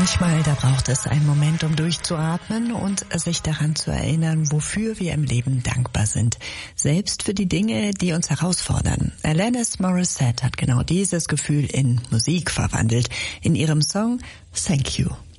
Manchmal, da braucht es einen Moment, um durchzuatmen und sich daran zu erinnern, wofür wir im Leben dankbar sind. Selbst für die Dinge, die uns herausfordern. Alanis Morissette hat genau dieses Gefühl in Musik verwandelt, in ihrem Song Thank You.